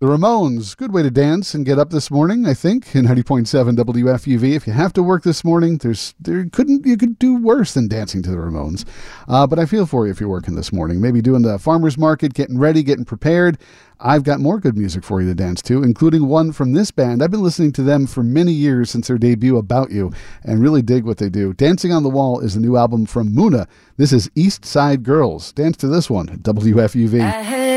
The Ramones, good way to dance and get up this morning, I think, in 90.7 WFUV. If you have to work this morning, you could do worse than dancing to the Ramones. But I feel for you if you're working this morning. Maybe doing the farmer's market, getting ready, getting prepared. I've got more good music for you to dance to, including one from this band. I've been listening to them for many years since their debut, About You, and really dig what they do. Dancing on the Wall is the new album from Muna. This is East Side Girls. Dance to this one at WFUV.